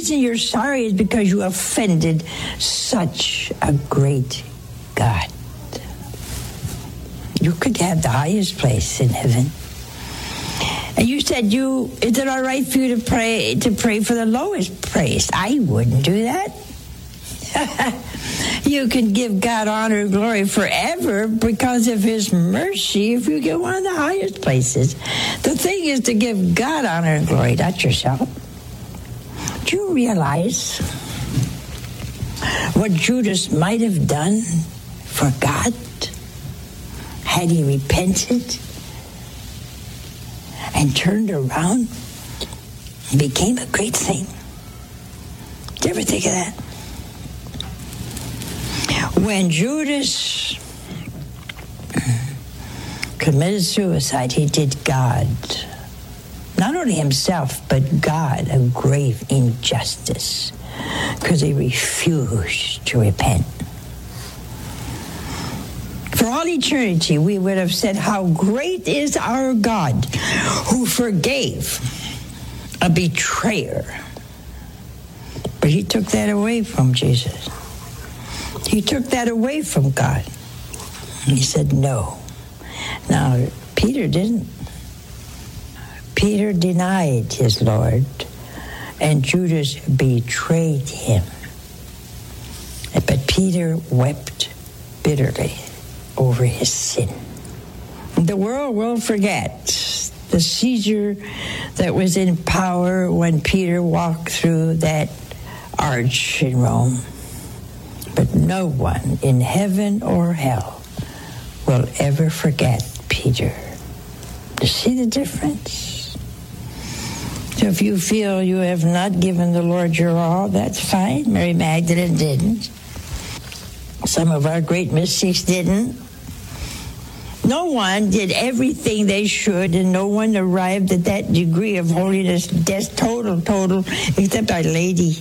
reason you're sorry is because you offended such a great God. You could have the highest place in heaven. And you said, is it all right for you to pray for the lowest place? I wouldn't do that. You can give God honor and glory forever because of his mercy if you get one of the highest places. The thing is to give God honor and glory, not yourself. Do you realize what Judas might have done for God had he repented and turned around and became a great thing? Did you ever think of that? When Judas committed suicide, he did God, not only himself, but God, a grave injustice, because he refused to repent. For all eternity, we would have said, how great is our God who forgave a betrayer. But he took that away from Jesus. He took that away from God. He said, no. Now, Peter didn't. Peter denied his Lord, and Judas betrayed him. But Peter wept bitterly over his sin. The world will forget the Caesar that was in power when Peter walked through that arch in Rome. But no one in heaven or hell will ever forget Peter. You see the difference? So if you feel you have not given the Lord your all, that's fine. Mary Magdalene didn't. Some of our great mystics didn't. No one did everything they should, and no one arrived at that degree of holiness, total, except Our Lady.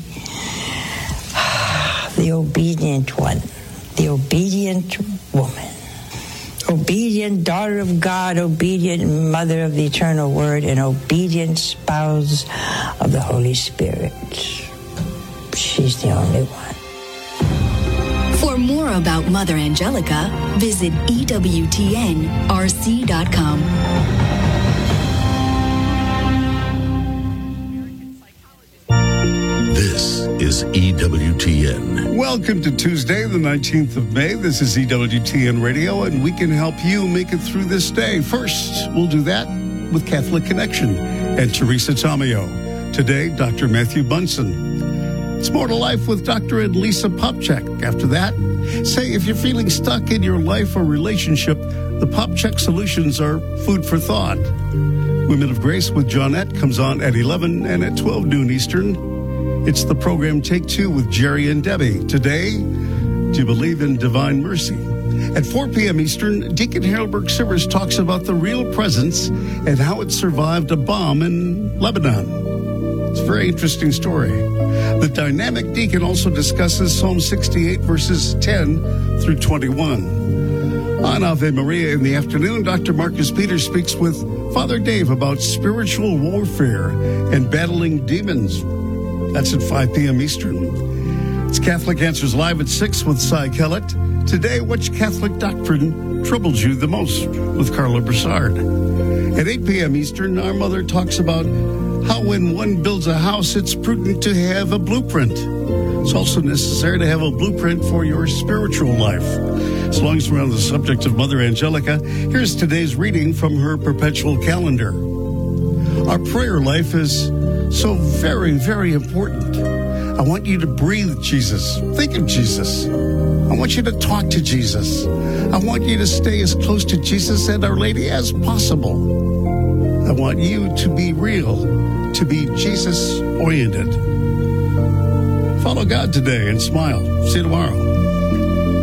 The obedient one, the obedient woman, obedient daughter of God, obedient mother of the eternal word, and obedient spouse of the Holy Spirit. She's the only one. For more about Mother Angelica, visit EWTNRC.com. This is EWTN. Welcome to Tuesday, the 19th of May. This is EWTN Radio, and we can help you make it through this day. First, we'll do that with Catholic Connection and Teresa Tomeo. Today, Dr. Matthew Bunson. It's More to Life with Dr. and Lisa Popchak. After that, say if you're feeling stuck in your life or relationship, the Popchak solutions are food for thought. Women of Grace with Johnette comes on at 11 and at 12 noon Eastern. It's the program Take Two with Jerry and Debbie. Today, do you believe in divine mercy? At 4 p.m. Eastern, Deacon Harold Sivers talks about the real presence and how it survived a bomb in Lebanon. It's a very interesting story. The dynamic deacon also discusses Psalm 68, verses 10 through 21. On Ave Maria in the afternoon, Dr. Marcus Peters speaks with Father Dave about spiritual warfare and battling demons. That's at 5 p.m. Eastern. It's Catholic Answers Live at 6 with Cy Kellett. Today, which Catholic doctrine troubles you the most with Carla Broussard? At 8 p.m. Eastern, our mother talks about how when one builds a house, it's prudent to have a blueprint. It's also necessary to have a blueprint for your spiritual life. As long as we're on the subject of Mother Angelica, here's today's reading from her perpetual calendar. Our prayer life is so very, very important. I want you to breathe Jesus. Think of Jesus. I want you to talk to Jesus. I want you to stay as close to Jesus and Our Lady as possible. I want you to be real, to be Jesus-oriented. Follow God today and smile. See you tomorrow.